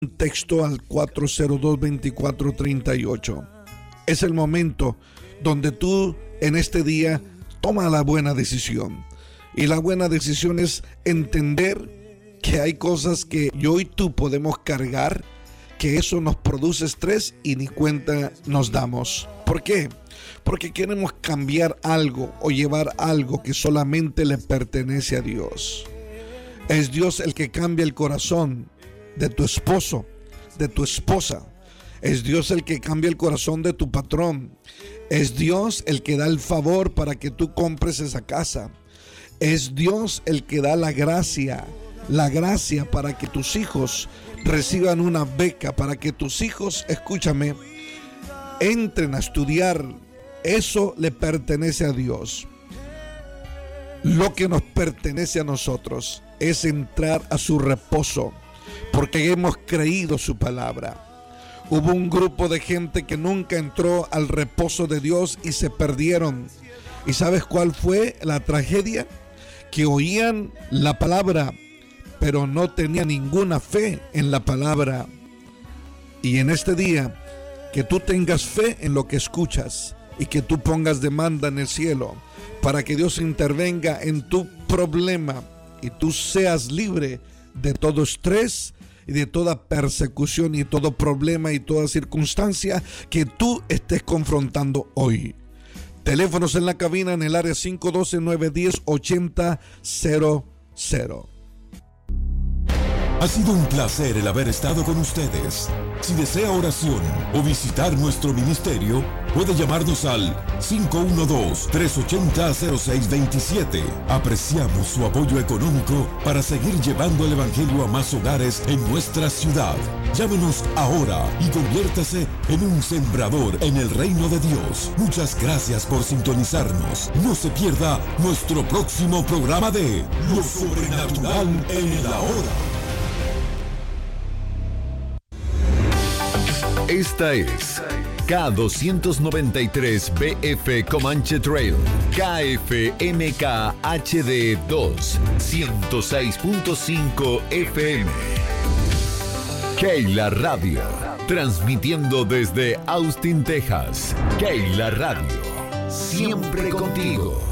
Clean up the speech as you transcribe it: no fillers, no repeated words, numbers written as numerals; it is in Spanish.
un texto al 402-2438. Es el momento donde tú en este día toma la buena decisión. Y la buena decisión es entender que hay cosas que yo y tú podemos cargar, que eso nos produce estrés y ni cuenta nos damos. ¿Por qué? Porque queremos cambiar algo o llevar algo que solamente le pertenece a Dios. Es Dios el que cambia el corazón de tu esposo, de tu esposa. Es Dios el que cambia el corazón de tu patrón. Es Dios el que da el favor para que tú compres esa casa. Es Dios el que da la gracia para que tus hijos reciban una beca, para que tus hijos, escúchame, entren a estudiar. Eso le pertenece a Dios. Lo que nos pertenece a nosotros es entrar a su reposo, porque hemos creído su palabra. Hubo un grupo de gente que nunca entró al reposo de Dios y se perdieron. ¿Y sabes cuál fue la tragedia? Que oían la palabra, pero no tenían ninguna fe en la palabra. Y en este día, que tú tengas fe en lo que escuchas y que tú pongas demanda en el cielo para que Dios intervenga en tu problema y tú seas libre de todo estrés y de toda persecución y todo problema y toda circunstancia que tú estés confrontando hoy. Teléfonos en la cabina en el área 512-910-8000. Ha sido un placer el haber estado con ustedes. Si desea oración o visitar nuestro ministerio, puede llamarnos al 512-380-0627. Apreciamos su apoyo económico para seguir llevando el evangelio a más hogares en nuestra ciudad. Llámenos ahora y conviértase en un sembrador en el reino de Dios. Muchas gracias por sintonizarnos. No se pierda nuestro próximo programa de Lo Sobrenatural en la Hora. Esta es K293BF Comanche Trail, KFMK HD 2, 106.5 FM. Keila Radio, transmitiendo desde Austin, Texas. Keila Radio, siempre contigo.